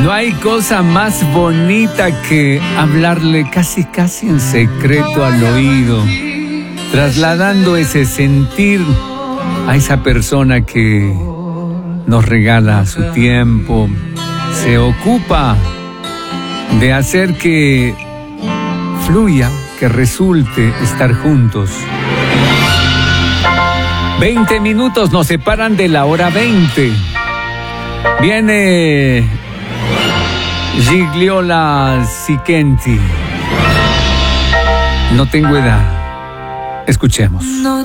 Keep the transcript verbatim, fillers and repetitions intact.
No hay cosa más bonita que hablarle casi casi en secreto al oído, trasladando ese sentir a esa persona que nos regala su tiempo, se ocupa de hacer que fluya, que resulte estar juntos. Veinte minutos nos separan de la hora veinte. Viene Gigliola Siquenti. No tengo edad. Escuchemos.